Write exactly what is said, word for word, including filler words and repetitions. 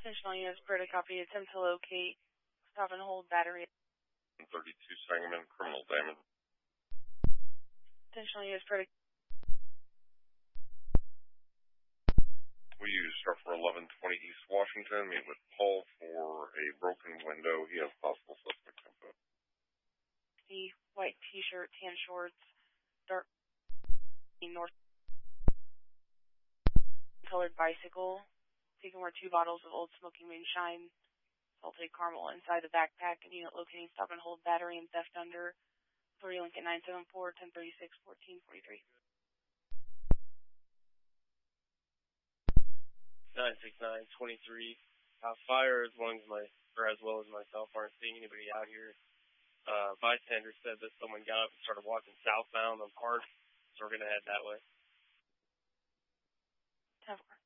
Attention all units, Brita copy, attempt to locate, stop and hold battery. thirty-two Sangamon, criminal damage. Attention all units, Brita. We use for eleven twenty East Washington, meet with Paul for a broken window. He has possible suspect info. The white t-shirt, tan shorts, dark north colored bicycle. Taking were two bottles of Old Smoky Moonshine, salted caramel inside the backpack, and unit locating stop and hold battery and theft under three Lincoln nine seven four, ten thirty-six, fourteen forty-three. nine six nine, twenty-three. Uh, fire as long as my, or as well as myself aren't seeing anybody out here. Uh, bystander said that someone got up and started walking southbound on Park, so we're going to head that way. ten four.